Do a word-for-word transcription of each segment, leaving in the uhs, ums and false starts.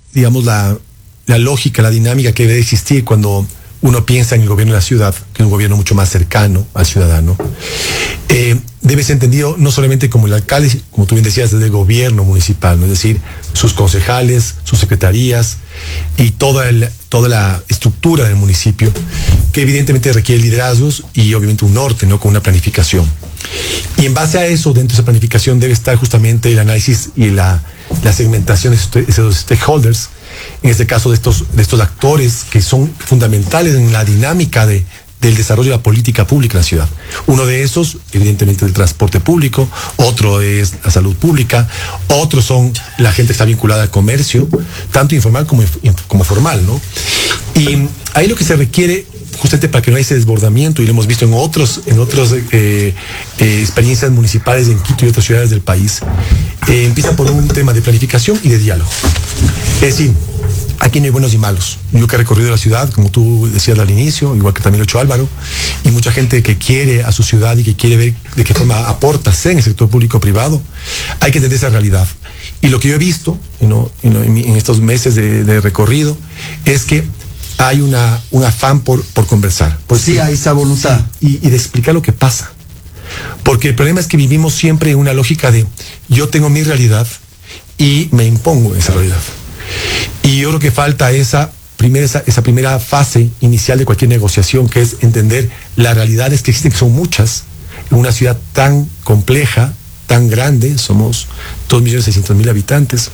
digamos, la, la lógica, la dinámica que debe existir cuando uno piensa en el gobierno de la ciudad, que es un gobierno mucho más cercano al ciudadano. Eh, debe ser entendido no solamente como el alcalde, como tú bien decías, desde el gobierno municipal, ¿no? Es decir, sus concejales, sus secretarías y toda, el, toda la estructura del municipio, que evidentemente requiere liderazgos y obviamente un norte, ¿no? Con una planificación. Y en base a eso, dentro de esa planificación debe estar justamente el análisis y la, la segmentación de esos stakeholders, en este caso de estos, de estos actores que son fundamentales en la dinámica de, del desarrollo de la política pública en la ciudad. Uno de esos, evidentemente, el transporte público, otro es la salud pública, otros son la gente que está vinculada al comercio, tanto informal como, como formal, ¿no? Y ahí lo que se requiere, justamente para que no haya ese desbordamiento, y lo hemos visto en otros, en otras eh, eh, experiencias municipales en Quito y otras ciudades del país, eh, empieza por un tema de planificación y de diálogo. Es decir, aquí no hay buenos y malos. Yo que he recorrido la ciudad, como tú decías al inicio, igual que también lo ha hecho Álvaro, y mucha gente que quiere a su ciudad y que quiere ver de qué forma aporta en el sector público-privado, hay que entender esa realidad. Y lo que yo he visto ¿no? en, en estos meses de, de recorrido es que hay una, un afán por, por conversar. Por sí, hay esa voluntad. Y, y de explicar lo que pasa. Porque el problema es que vivimos siempre en una lógica de yo tengo mi realidad y me impongo esa realidad. Y yo creo que falta esa primera, esa, esa primera fase inicial de cualquier negociación, que es entender las realidades que existen, que son muchas, en una ciudad tan compleja, tan grande, somos dos millones seiscientos mil habitantes,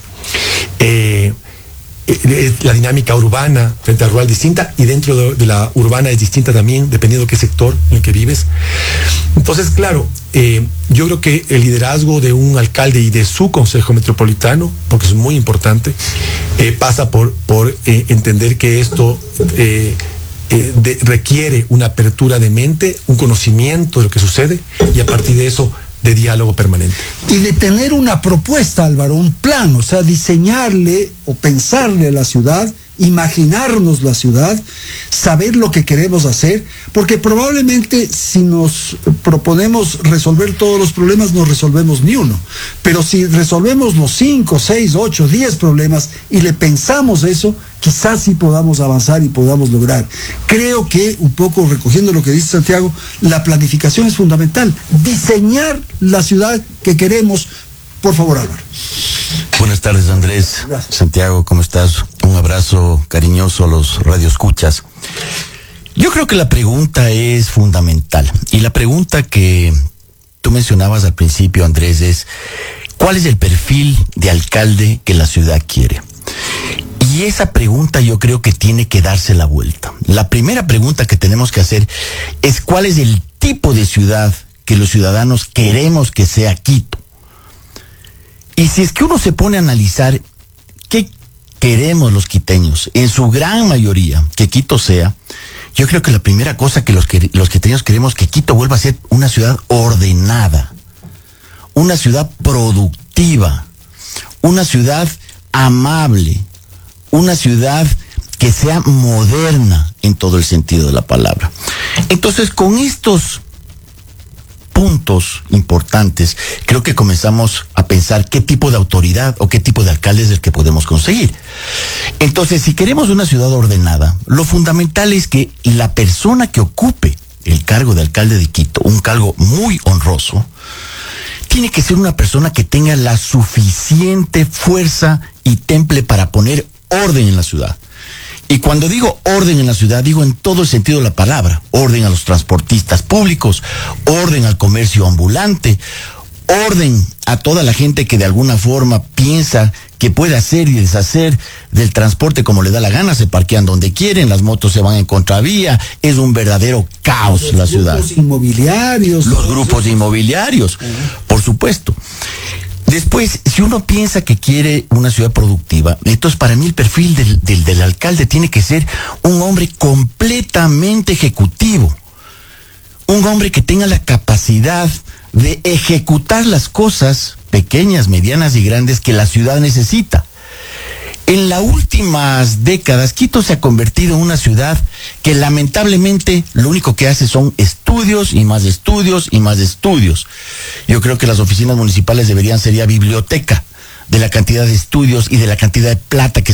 eh, la dinámica urbana frente al rural distinta, y dentro de, de la urbana es distinta también, dependiendo de qué sector en el que vives. Entonces, claro, eh, yo creo que el liderazgo de un alcalde y de su consejo metropolitano, porque es muy importante, eh, pasa por, por eh, entender que esto eh, eh, de, requiere una apertura de mente, un conocimiento de lo que sucede, y a partir de eso de diálogo permanente. Y de tener una propuesta, Álvaro, un plan, o sea, diseñarle o pensarle a la ciudad, imaginarnos la ciudad, saber lo que queremos hacer, porque probablemente si nos proponemos resolver todos los problemas no resolvemos ni uno, pero si resolvemos los cinco, seis, ocho, diez problemas y le pensamos eso, quizás sí podamos avanzar y podamos lograr. Creo que, un poco recogiendo lo que dice Santiago, la planificación es fundamental, diseñar la ciudad que queremos. Por favor, Álvaro. Buenas tardes, Andrés. Gracias. Santiago, ¿cómo estás? Un abrazo cariñoso a los radioescuchas. Yo creo que la pregunta es fundamental. Y la pregunta que tú mencionabas al principio, Andrés, es ¿cuál es el perfil de alcalde que la ciudad quiere? Y esa pregunta yo creo que tiene que darse la vuelta. La primera pregunta que tenemos que hacer es ¿cuál es el tipo de ciudad que los ciudadanos queremos que sea Quito? Y si es que uno se pone a analizar qué queremos los quiteños, en su gran mayoría, que Quito sea, yo creo que la primera cosa que los, que los quiteños queremos que Quito vuelva a ser una ciudad ordenada, una ciudad productiva, una ciudad amable, una ciudad que sea moderna en todo el sentido de la palabra. Entonces, con estos puntos importantes, creo que comenzamos a pensar qué tipo de autoridad o qué tipo de alcalde es el que podemos conseguir. Entonces, si queremos una ciudad ordenada, lo fundamental es que la persona que ocupe el cargo de alcalde de Quito, un cargo muy honroso, tiene que ser una persona que tenga la suficiente fuerza y temple para poner orden en la ciudad. Y cuando digo orden en la ciudad, digo en todo el sentido de la palabra. Orden a los transportistas públicos, orden al comercio ambulante, orden a toda la gente que de alguna forma piensa que puede hacer y deshacer del transporte como le da la gana, se parquean donde quieren, las motos se van en contravía, es un verdadero caos los la ciudad. Los grupos inmobiliarios. Los grupos inmobiliarios, uh-huh. Por supuesto. Después, si uno piensa que quiere una ciudad productiva, entonces para mí el perfil del, del, del alcalde tiene que ser un hombre completamente ejecutivo. Un hombre que tenga la capacidad de ejecutar las cosas pequeñas, medianas y grandes que la ciudad necesita. En las últimas décadas, Quito se ha convertido en una ciudad que lamentablemente lo único que hace son estudios y más estudios y más estudios. Yo creo que las oficinas municipales deberían ser ya biblioteca de la cantidad de estudios y de la cantidad de plata que